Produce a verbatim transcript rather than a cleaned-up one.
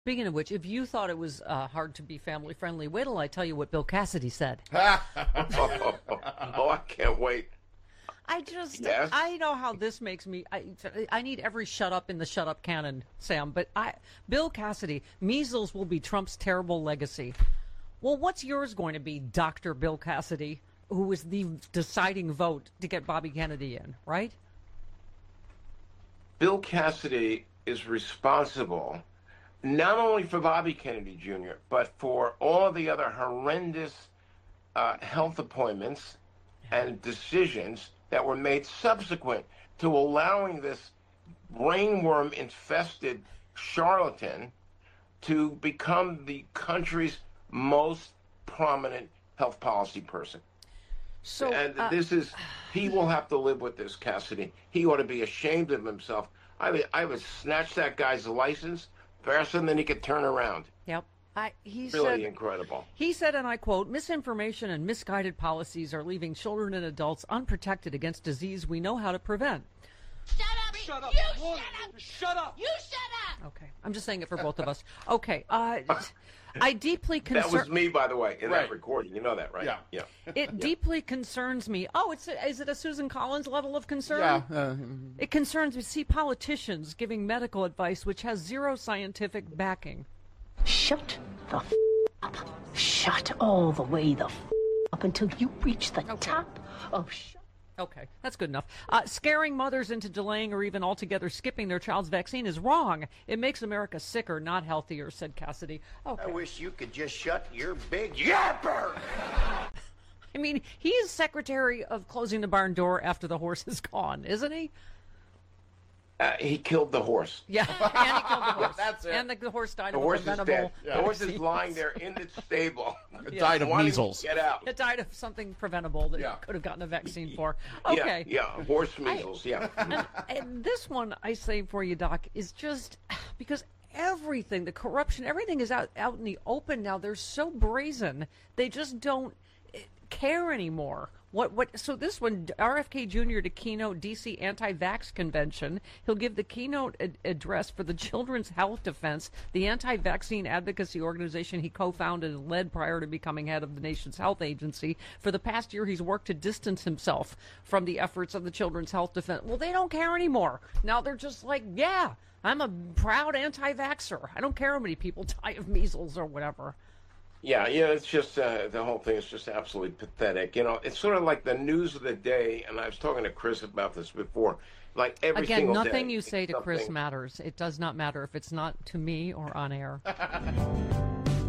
Speaking of which, if you thought it was uh, hard to be family friendly, wait till I tell you what Bill Cassidy said. oh, oh, I can't wait. I just, Yes. I know how this makes me, I, I need every shut up in the shut up canon, Sam, but I, Bill Cassidy, measles will be Trump's terrible legacy. Well, what's yours going to be, Doctor Bill Cassidy, who was the deciding vote to get Bobby Kennedy in, right? Bill Cassidy is responsible not only for Bobby Kennedy Junior, but for all the other horrendous uh, health appointments and decisions that were made subsequent to allowing this brainworm-infested charlatan to become the country's most prominent health policy person. So, and uh, this is, he will have to live with this, Cassidy. He ought to be ashamed of himself. I would, I would snatch that guy's license faster than he could turn around. Yep. I, he Really said, incredible. He said, and I quote, misinformation and misguided policies are leaving children and adults unprotected against disease we know how to prevent. Shut up! Shut up! You Morgan, shut up! Shut up! You shut up! Okay. I'm just saying it for both of us. Okay. Uh, I deeply That was concern. me, by the way, in Right. that recording. You know that, right? Yeah. Yeah. It deeply concerns me. Oh, it's a, is it a Susan Collins level of concern? Yeah. Uh, It concerns me. See politicians giving medical advice which has zero scientific backing. Shut the f- up. Shut all the way the f- up until you reach the top of sh- Okay, that's good enough. Uh, scaring mothers into delaying or even altogether skipping their child's vaccine is wrong. It makes America sicker, not healthier, said Cassidy. Okay. I wish you could just shut your big yapper. I mean, he's secretary of closing the barn door after the horse is gone, isn't he? Uh, he killed the horse. Yeah, and he killed the horse. That's it. And the, the horse died The of horse a is preventable dead. The horse is lying there in its stable. It died of wanting to measles. Get out. It died of something preventable that Yeah. he could have gotten a vaccine for. Okay. Yeah, yeah, horse measles, yeah. And, and this one, I say for you, Doc, is just because everything, the corruption, everything is out, out in the open now. They're so brazen. They just don't eh, care anymore. What, what, so this one, R F K Junior to keynote D C anti-vax convention. He'll give the keynote ad- address for the Children's Health Defense, the anti-vaccine advocacy organization he co-founded and led prior to becoming head of the nation's health agency. For the past year, he's worked to distance himself from the efforts of the Children's Health Defense. Well, they don't care anymore. Now they're just like, yeah, I'm a proud anti-vaxxer. I don't care how many people die of measles or whatever. Yeah, yeah, it's just, uh, the whole thing is just absolutely pathetic. You know, it's sort of like the news of the day, and I was talking to Chris about this before, like every Again, single nothing day, you say to Chris something- matters. It does not matter if it's not to me or on air.